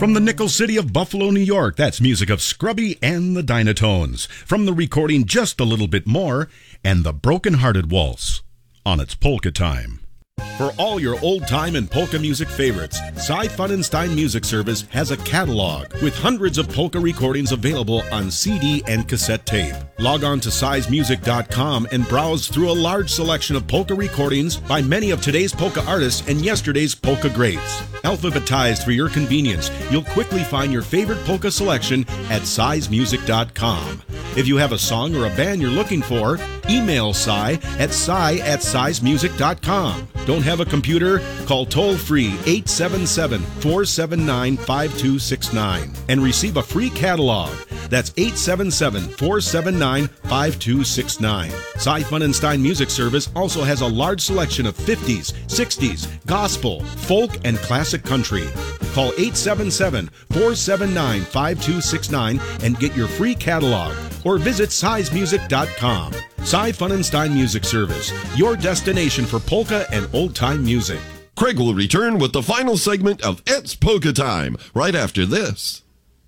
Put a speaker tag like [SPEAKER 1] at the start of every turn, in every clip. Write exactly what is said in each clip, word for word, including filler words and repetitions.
[SPEAKER 1] From the Nickel City of Buffalo, New York, that's music of Scrubby and the Dynatones. From the recording Just a Little Bit More and the Broken Hearted Waltz on its Polka Time. For all your old-time and polka music favorites, Cy Funenstein Music Service has a catalog with hundreds of polka recordings available on C D and cassette tape. Log on to size music dot com and browse through a large selection of polka recordings by many of today's polka artists and yesterday's polka greats. Alphabetized for your convenience, you'll quickly find your favorite polka selection at size music dot com. If you have a song or a band you're looking for, email Cy at cy at size music dot com. Don't have a computer? Call toll-free eight seven seven, four seven nine, five two six nine and receive a free catalog. That's eight seven seven, four seven nine, five two six nine. Cy Funenstein Music Service also has a large selection of fifties, sixties, gospel, folk, and classic country. Call eight seven seven, four seven nine, five two six nine and get your free catalog, or visit size music dot com. Cy Funenstein Music Service, your destination for polka and old-time music.
[SPEAKER 2] Craig will return with the final segment of It's Polka Time right after this.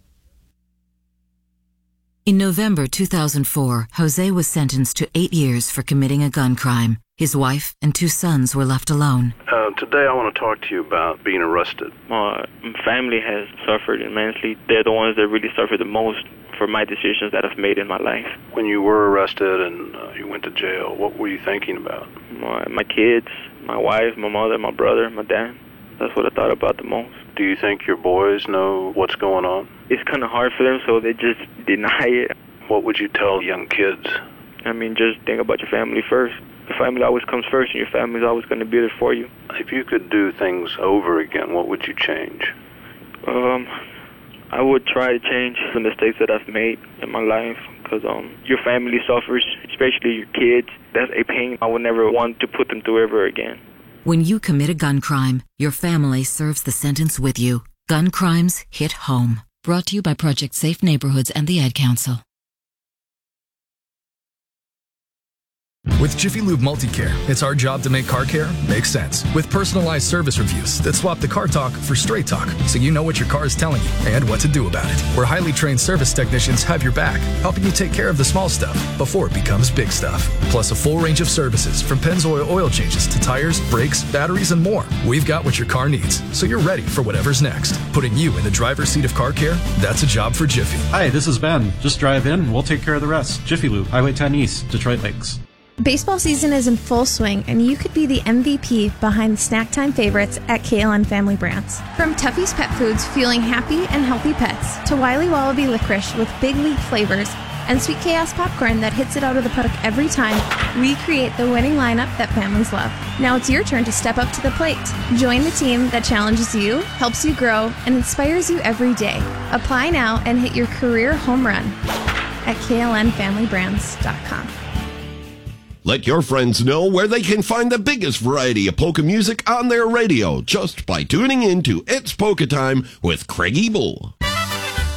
[SPEAKER 3] In November two thousand four, Jose was sentenced to eight years for committing a gun crime. His wife and two sons were left alone.
[SPEAKER 4] Uh, today I want to talk to you about being arrested.
[SPEAKER 5] My family has suffered immensely. They're the ones that really suffered the most for my decisions that I've made in my life.
[SPEAKER 4] When you were arrested and uh, you went to jail, what were you thinking about?
[SPEAKER 5] My, my kids, my wife, my mother, my brother, my dad. That's what I thought about the most.
[SPEAKER 4] Do you think your boys know what's going on?
[SPEAKER 5] It's kind of hard for them, so they just deny it.
[SPEAKER 4] What would you tell young kids?
[SPEAKER 5] I mean, just think about your family first. Your family always comes first, and your family's always going to be there for you.
[SPEAKER 4] If you could do things over again, what would you change?
[SPEAKER 5] Um, I would try to change the mistakes that I've made in my life, because um, your family suffers, especially your kids. That's a pain I would never want to put them through ever again.
[SPEAKER 3] When you commit a gun crime, your family serves the sentence with you. Gun crimes hit home. Brought to you by Project Safe Neighborhoods and the Ad Council.
[SPEAKER 6] With Jiffy Lube Multicare, it's our job to make car care make sense. With personalized service reviews that swap the car talk for straight talk, so you know what your car is telling you and what to do about it. Where highly trained service technicians have your back, helping you take care of the small stuff before it becomes big stuff. Plus a full range of services from Pennzoil oil changes to tires, brakes, batteries, and more. We've got what your car needs, so you're ready for whatever's next. Putting you in the driver's seat of car care, that's a job for Jiffy.
[SPEAKER 7] Hi, this is Ben. Just drive in, we'll take care of the rest. Jiffy Lube, Highway ten East, Detroit Lakes.
[SPEAKER 8] Baseball season is in full swing, and you could be the M V P behind the snack time favorites at K L N Family Brands. From Tuffy's Pet Foods, fueling happy and healthy pets, to Wiley Wallaby Licorice with big league flavors, and Sweet Chaos Popcorn that hits it out of the park every time, we create the winning lineup that families love. Now it's your turn to step up to the plate. Join the team that challenges you, helps you grow, and inspires you every day. Apply now and hit your career home run at K L N family brands dot com.
[SPEAKER 2] Let your friends know where they can find the biggest variety of polka music on their radio just by tuning in to It's Polka Time with Craig Ebel.